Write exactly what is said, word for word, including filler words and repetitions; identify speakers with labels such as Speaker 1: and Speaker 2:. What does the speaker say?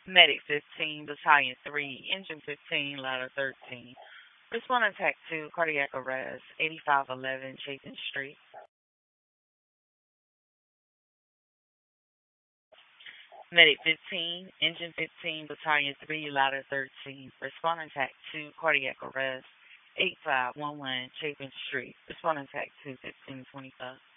Speaker 1: Medic fifteen, Battalion three, Engine fifteen, Ladder thirteen. Respond attack two, cardiac arrest, eighty-five eleven Chapin Street. Medic fifteen, Engine fifteen, Battalion three, Ladder thirteen. Respond attack two, cardiac arrest, eighty-five eleven Chapin Street. Respond attack two, fifteen twenty-five.